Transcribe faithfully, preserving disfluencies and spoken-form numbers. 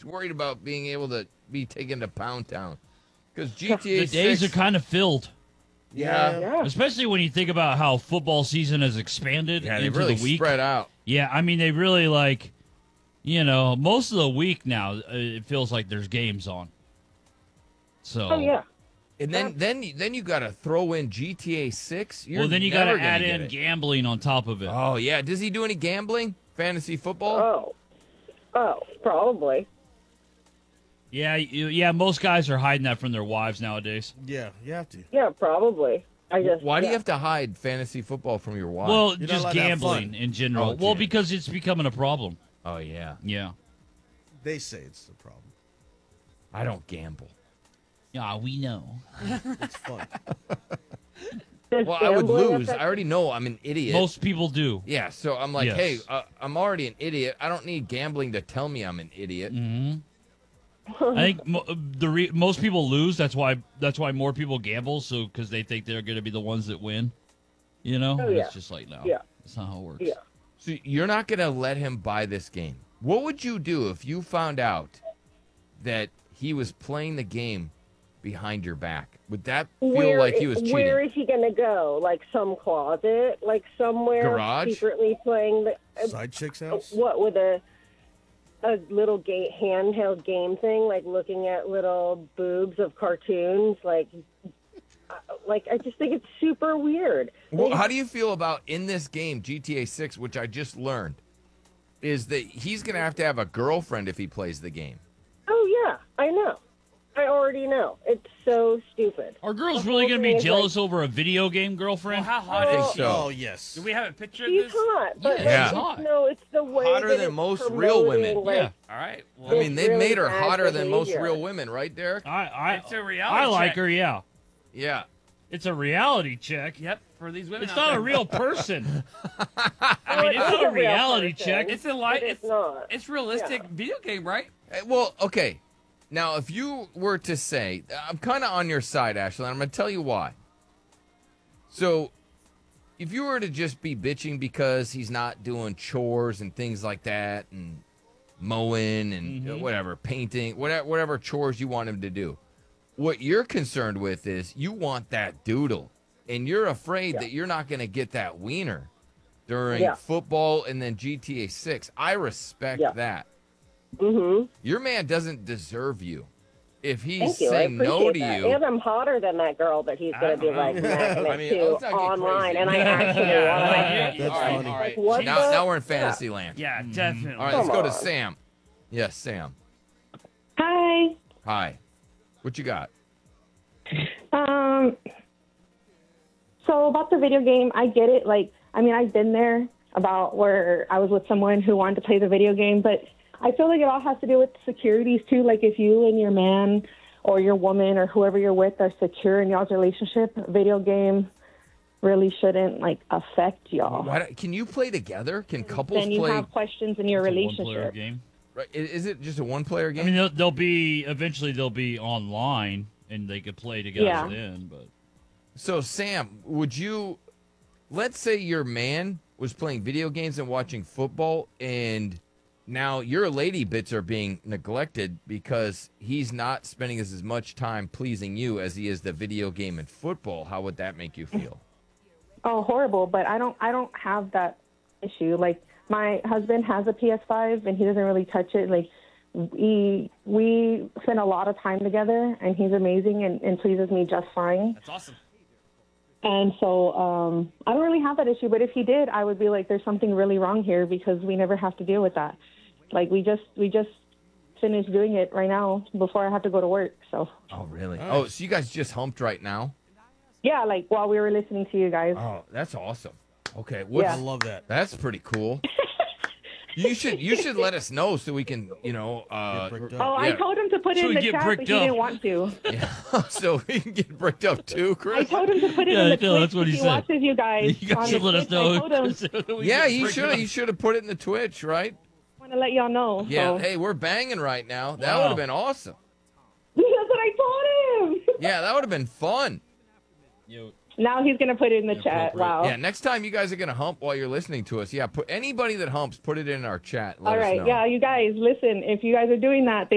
worried about being able to be taken to Pound Town. Because G T A the days six, are kind of filled. Yeah. Yeah. Especially when you think about how football season has expanded Yeah, they into really the week. spread out. Yeah, I mean, they really, like, you know, most of the week now, uh, it feels like there's games on. So, Oh yeah. And then then then you got to throw in G T A six. You're well, then you got never to gonna add get in it. gambling on top of it. Oh, yeah. Does he do any gambling? Fantasy football? Oh. Oh, probably. Yeah, you, yeah, most guys are hiding that from their wives nowadays. Yeah, you have to. Yeah, probably. I just. Why do yeah. you have to hide fantasy football from your wife? Well, You're not just allowed to have gambling fun. in general. Okay. Well, because it's becoming a problem. oh, yeah. Yeah. They say it's a problem. I don't gamble. Yeah, we know. It's fun. Does Well, I would gambling lose. affect- I already know I'm an idiot. Most people do. Yeah, so I'm like, Yes. hey, uh, I'm already an idiot. I don't need gambling to tell me I'm an idiot. hmm I think mo- the re- most people lose. That's why. That's why more people gamble. So because they think they're going to be the ones that win. You know, Oh, And yeah. it's just like no. Yeah. That's not how it works. Yeah. So you're not going to let him buy this game. What would you do if you found out that he was playing the game behind your back? Would that feel Where like he i- was cheating? Where is he going to go? Like some closet? Like somewhere Garage? secretly playing the. Uh, Side chick's house? what with a a little ga- handheld game thing, like looking at little boobs of cartoons, like. uh, Like I just think it's super weird. Well, They- how do you feel about in this game, G T A six, which I just learned, is that he's going to have to have a girlfriend if he plays the game? Oh yeah, I know. I already know. It's so stupid. Are girls The really whole going to thing be is jealous over a video game girlfriend? Well, how hot Oh. is she? So- Oh, yes. Do we have a picture of He's this? hot, but Yeah, like, he's hot. it's, no, it's the way Hotter that than it's most real women. promoting, Like, Yeah. All right. I Well, mean, they've really made her bad hotter than most behavior. real women, right, Derek? I, I, It's a reality I like check. her. Yeah, Yeah. it's a reality check. yep, for these women. It's out not there. a real person. I mean, it's not a reality check. It's a li- It's it's not. It's realistic Yeah. video game, right? Eh, Well, okay. Now, if you were to say, I'm kind of on your side, Ashley, and I'm going to tell you why. So, if you were to just be bitching because he's not doing chores and things like that, and mowing and uh, whatever, painting, whatever, whatever chores you want him to do, what you're concerned with is you want that doodle, and you're afraid Yeah. that you're not going to get that wiener during Yeah. football and then G T A six. I respect Yeah. that. Mm-hmm. Your man doesn't deserve you. If he's Thank you. I saying appreciate no to that. you, And I'm hotter than that girl that he's going to be like macking it I mean, to let's not get online, crazy. and I actually Yeah. want Yeah. to. That's all right, funny. all right. Like, what now, the- now we're in fantasy land. Yeah, definitely. All right, let's Come go to on. Sam. Yes, Sam. Hi. Hi. What you got? Um. So about the video game, I get it. Like, I mean, I've been there about where I was with someone who wanted to play the video game, but I feel like it all has to do with securities too. Like, if you and your man or your woman or whoever you're with are secure in y'all's relationship, video game really shouldn't like affect y'all. Why don't- can you play together? Can couples Then you play? have questions in your It's a one-player relationship. game. Right, i- is it just a one-player game? I mean, they'll, they'll be eventually they'll be online and they could play together Yeah. then. But so, Sam, would you? Let's say your man was playing video games and watching football, and now your lady bits are being neglected because he's not spending as, as much time pleasing you as he is the video game and football. How would that make you feel? Oh, horrible! But I don't. I don't have that issue. Like, my husband has a P S five and he doesn't really touch it. Like, we we spend a lot of time together, and he's amazing and, and pleases me just fine. That's awesome. And so um, I don't really have that issue. But if he did, I would be like, there's something really wrong here because we never have to deal with that. Like, we just we just finished doing it right now before I have to go to work. So Oh, really? Oh, so you guys just humped right now? yeah, like while we were listening to you guys. Oh, that's awesome. Okay, what's, I love that. that's pretty cool. You should you should let us know so we can you know uh Get bricked Oh, up. I yeah. told him to put it So in we the get chat, but bricked he up. didn't want to. yeah, so we can get bricked up too, I Chris. told him to put it Yeah, in the I know, Twitch that's what he because said. watches you guys. you guys on should the let us Twitch. I know. told him so that we Yeah, can he break should it up. he should have put it in the Twitch, right? I want to let y'all know. Yeah. So. Hey, we're banging right now. That Wow. would have been awesome. That's what I told him. Yeah, that would have been fun. Yo, Now he's gonna put it in the chat. Inappropriate. Wow. Yeah, next time you guys are gonna hump while you're listening to us. Yeah, put anybody that humps, put it in our chat. Let All us right. know. Yeah, you guys, listen. If you guys are doing that,